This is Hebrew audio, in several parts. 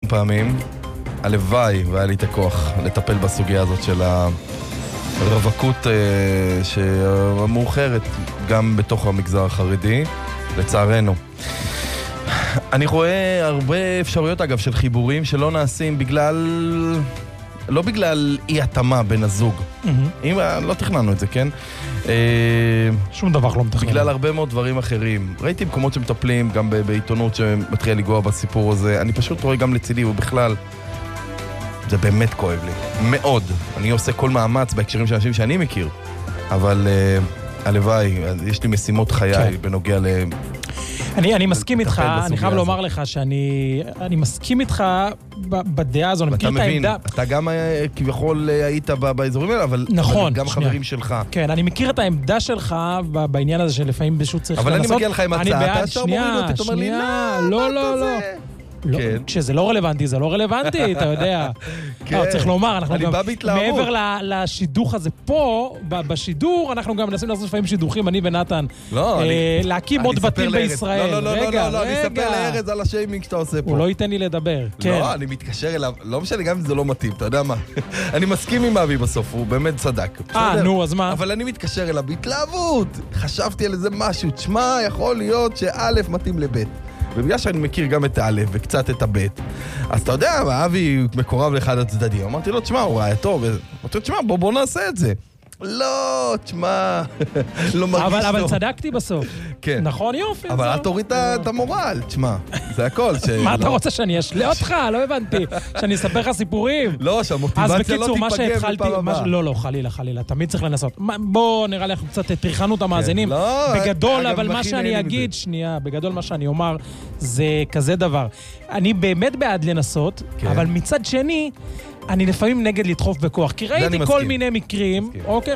פעמים. הלוואי והיה לי את הכוח לטפל בסוגיה הזאת של הרווקות שמאוחרת גם בתוך המגזר החרדי, לצערנו. אני רואה הרבה אפשרויות אגב של חיבורים שלא נעשים לא בגלל אי התאמה בין הזוג. אם לא תכננו את זה, כן? שום דבר לא מתכנן. בגלל הרבה מאוד דברים אחרים. ראיתי מקומות שמטפלים גם בעיתונות שמתחילה לגוע בסיפור הזה. אני פשוט רואה גם לצידי ובכלל זה באמת כואב לי. מאוד. אני עושה כל מאמץ בהקשרים של אנשים שאני מכיר. אבל הלוואי, יש לי משימות חיי בנוגע אני מסכים איתך, אני חייב לומר לך שאני מסכים איתך בדעה הזו, אני מכיר את העמדה. אתה גם כביכול היית באזורים האלה, אבל גם חברים שלך. כן, אני מכיר את העמדה שלך בעניין הזה שלפעמים פשוט צריך לנסות. אבל אני מגיע לך עם הצעה, אתה ישר מוריד אותי, אתה אומר לי, לא. כשזה לא רלוונטי, זה לא רלוונטי, אתה יודע. צריך לומר, אנחנו גם, מעבר לשידוך הזה פה, בשידור, אנחנו גם מנסים לעשות לפעמים שידוכים, אני ונתן, להקים עוד בתים בישראל. לא, אני אספר לארז על השיימינג שאתה עושה פה. הוא לא ייתן לי לדבר. לא, אני מתקשר אליו, לא משנה, גם אם זה לא מתאים, אתה יודע מה. אני מסכים עם אבי בסוף, הוא באמת צדק. נו, אז מה? אבל אני מתקשר אליו בהתלהבות. חשבתי על איזה משהו, תשמע, יכול להיות שא' מתאים לב'. ובגלל שאני מכיר גם את הא' וקצת את הב', אז אתה יודע, אבי מקורב לאחד הצדדים. אמרתי לו, תשמע, הוא ראה טוב. אמרתי לו, תשמע, בוא נעשה את זה. לא, תשמע, לא מרגיש טוב. אבל צדקתי בסוף. כן. נכון, יופי. אבל את תוריד את המורל, תשמע, זה הכל. מה אתה רוצה, שאני אשלה אותך? לא הבנתי. שאני אספר לך סיפורים? לא, שהמוטיבציה לא תיפגם בפעם הבאה. לא, חלילה. תמיד צריך לנסות. בוא נראה לך קצת תריחנו את המאזינים. בגדול, אבל מה שאני אגיד, שנייה, בגדול מה שאני אומר, זה כזה דבר. אני באמת בעד לנסות, אבל מצד שני, אני לפעמים נגד לדחוף בכוח, כי ראיתי כל מיני מקרים,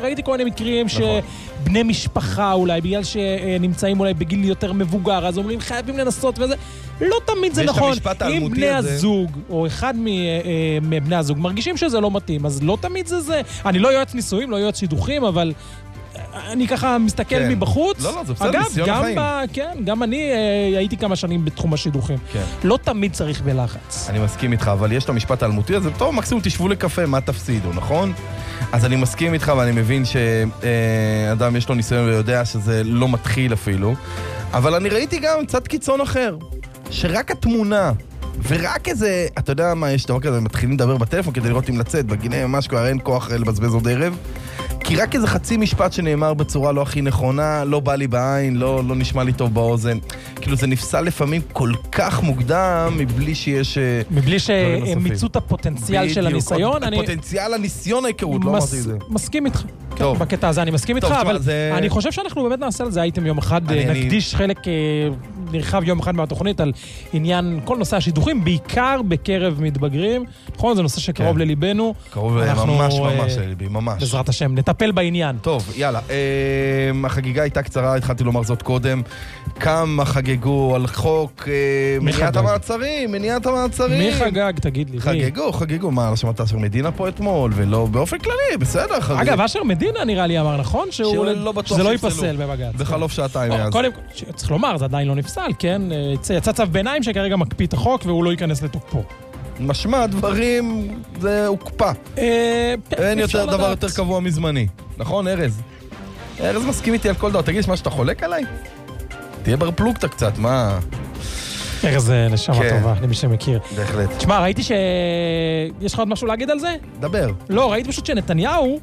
שבני משפחה אולי, בגלל שנמצאים אולי בגיל יותר מבוגר, אז אומרים חייבים לנסות וזה, לא תמיד זה נכון. אם בני הזוג, או אחד מבני הזוג, מרגישים שזה לא מתאים, אז לא תמיד זה. אני לא יועץ נישואים, לא יועץ שידוכים, אבל אני ככה מסתכל מבחוץ. לא, זה בסדר, ניסיון החיים. גם אני הייתי כמה שנים בתחום השידוכים. לא תמיד צריך בלחץ. אני מסכים איתך, אבל יש את המשפט האלמותי הזה, טוב, מקסימום תשבו לקפה, מה תפסידו, נכון? אז אני מסכים איתך, ואני מבין שאדם יש לו ניסיון ויודע שזה לא מתחיל אפילו, אבל אני ראיתי גם קצת קיצון אחר, שרק התמונה, ורק איזה, אתה יודע מה, יש דבר כזה, מתחילים לדבר בטלפון כדי לראות אם לצאת, בגיני ממש כבר אין כוח לבזבז עוד ערב, כי רק איזה חצי משפט שנאמר בצורה לא הכי נכונה, לא בא לי בעין, לא נשמע לי טוב באוזן. כאילו זה נפסל לפעמים כל כך מוקדם, מבלי שיש... מבלי שמיצו את הפוטנציאל של הניסיון. פוטנציאל הניסיון ההיכרות, לא אמרתי את זה. מסכים איתך. בקטע הזה אני מסכים איתך, אבל אני חושב שאנחנו באמת נעשה על זה אייטם יום אחד, נקדיש חלק נרחב יום אחד מהתוכנית על עניין כל נושא השידוכים, בעיקר בקרב מתבגרים. נכון, זה נושא שקרוב לליבנו. קרוב ממש לליבי, ממש. בעזרת השם, נטפל בעניין. טוב, יאללה. החגיגה הייתה קצרה, התחלתי לומר זאת קודם. כמה חגגו על חוק מניעת המעצרים. מי חגג, תגיד לי? חגגו. מה, לא שמעת אשר מדינה פה אתמול, ולא באופן כללי, בסדר. אגב, אשר מדינה נראה לי אמר, נכון? שזה לא ייפסל בבג"ץ. בחלוף שעתיים מאז. צריך לומר, זה עדיין לא נפסל, כן? יצא צו ביניים שכרגע מקפיא את החוק והוא לא ייכנס לתוקפו. משמע דברים, זה הוקפא. אין יותר דבר יותר קבוע מזמני. נכון, ארז? ארז מסכים איתי על כל דבר. תגיד, מה שאתה חולק עליי? תהיה ברפלוגתא קצת, מה? ארז נשמה טובה, למי שמכיר. בהחלט. תשמע, ראיתי יש לך עוד משהו להגיד על זה? דבר. לא, ראיתי פשוט שנתניהו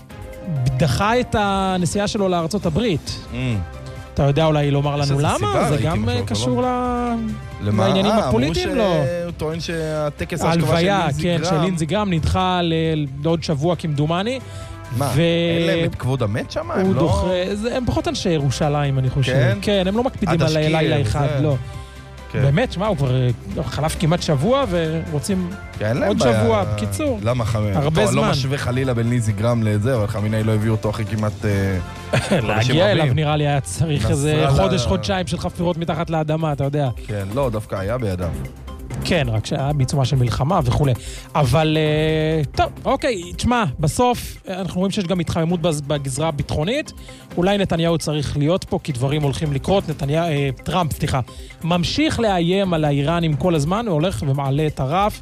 דחה את הנסיעה שלו לארצות הברית. אתה יודע אולי לומר לנו למה? זה גם קשור לעניינים הפוליטיים, לא? הוא טוען שהטקס ההלוויה, כן, של לינזי גרם נדחה לעוד שבוע כמדומני. מה? אין להם את כבוד המת שם? הם פחות אנשי ירושלים, אני חושב. כן, הם לא מקפידים על לילה אחד, לא. באמת, שמה, הוא כבר חלף כמעט שבוע ורוצים עוד שבוע, בקיצור. למה הרבה זמן. לא משווה חלילה בין ליזי גרם לזה, אבל חמיני לא הביאו אותו אחרי כמעט להגיע אליו נראה לי היה צריך איזה חודש-חודשיים של חפירות מתחת לאדמה, אתה יודע. כן, לא, דווקא היה בידם. כן, רק שהיה בעיצומה של מלחמה וכו'. אבל, טוב, אוקיי, תשמע, בסוף אנחנו רואים שיש גם התחממות בגזרה הביטחונית. אולי נתניהו צריך להיות פה, כי דברים הולכים לקרות. טראמפ, ממשיך לאיים על האיראנים כל הזמן, הוא הולך ומעלה את הרף.